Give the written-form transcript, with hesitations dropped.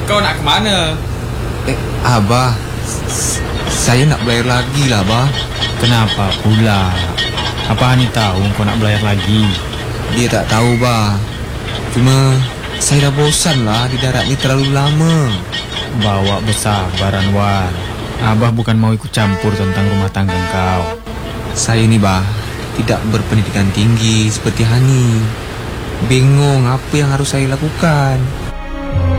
Kau nak kemana? Abah, saya nak belayar lagi lah, Abah. Kenapa pula? Apa Hani tahu kau nak belayar lagi? Dia tak tahu, Bah. Cuma saya dah bosan lah di darat ni terlalu lama. Bawa bersabar, Anwar. Abah bukan mau ikut campur tentang rumah tangga kau. Saya ni, Bah, tidak berpendidikan tinggi seperti Hani. Bingung apa yang harus saya lakukan.